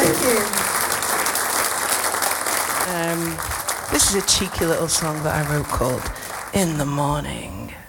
Thank you. This is a cheeky little song that I wrote called In the Morning.